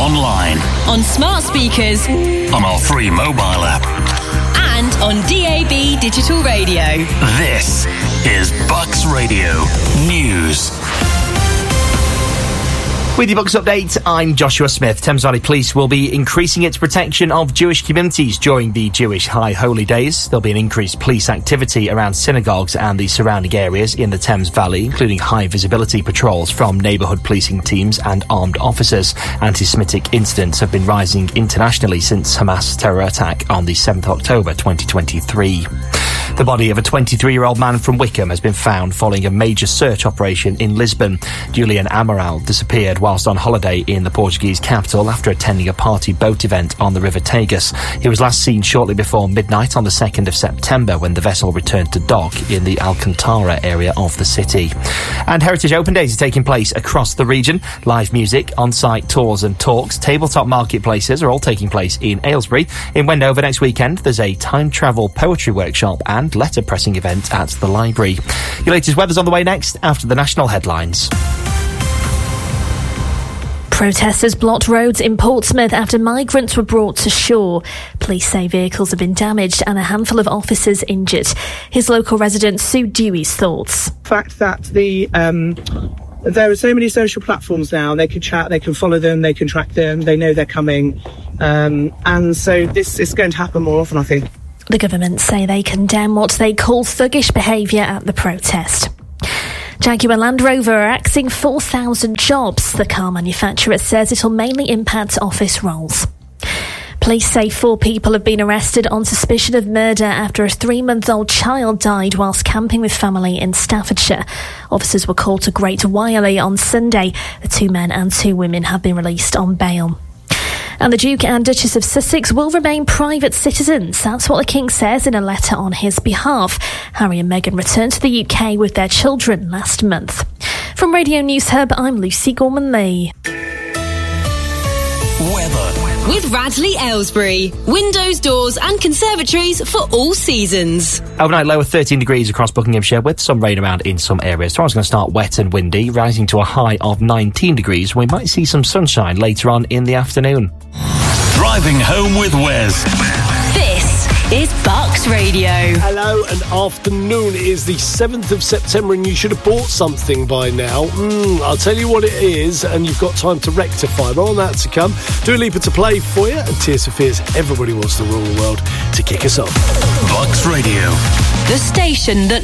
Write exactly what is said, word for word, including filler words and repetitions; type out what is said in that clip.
online, on smart speakers, on our free mobile app, and on D A B digital radio. This is Bucks Radio News. With your Bucks update, I'm Joshua Smith. Thames Valley Police will be increasing its protection of Jewish communities during the Jewish High Holy Days. There'll be an increased police activity around synagogues and the surrounding areas in the Thames Valley, including high visibility patrols from neighbourhood policing teams and armed officers. Anti-Semitic incidents have been rising internationally since Hamas terror attack on the seventh of October twenty twenty-three. The body of a twenty-three-year-old man from Wickham has been found following a major search operation in Lisbon. Julian Amaral disappeared whilst on holiday in the Portuguese capital after attending a party boat event on the River Tagus. He was last seen shortly before midnight on the second of September when the vessel returned to dock in the Alcantara area of the city. And Heritage Open Days are taking place across the region. Live music, on-site tours and talks, tabletop marketplaces are all taking place in Aylesbury. In Wendover next weekend, there's a time travel poetry workshop and letter pressing event at the library. Your latest weather's on the way next after the national headlines. Protesters blocked roads in Portsmouth after migrants were brought to shore. Police say vehicles have been damaged and a handful of officers injured. His local resident Sue Dewey's thoughts. The fact that the um, there are so many social platforms now, they can chat, they can follow them, they can track them, they know they're coming. Um, and so this is going to happen more often, I think. The government say they condemn what they call thuggish behaviour at the protest. Jaguar Land Rover are axing four thousand jobs. The car manufacturer says it'll mainly impact office roles. Police say four people have been arrested on suspicion of murder after a three-month-old child died whilst camping with family in Staffordshire. Officers were called to Great Wyerley on Sunday. The two men and two women have been released on bail. And the Duke and Duchess of Sussex will remain private citizens. That's what the King says in a letter on his behalf. Harry and Meghan returned to the U K with their children last month. From Radio News Hub, I'm Lucy Gorman-Lee. Weather. With Radley Aylesbury. Windows, doors and conservatories for all seasons. Overnight low of thirteen degrees across Buckinghamshire with some rain around in some areas. Tomorrow's going to start wet and windy, rising to a high of nineteen degrees. We might see some sunshine later on in the afternoon. Driving home with Wes. This is Bucks Radio. Hello and afternoon. It is the seventh of September and you should have bought something by now. Mm, I'll tell you what it is and you've got time to rectify. But on that to come, Dua Lipa to play for you and Tears for Fears, Everybody Wants to Rule the World to kick us off. Bucks Radio. The station that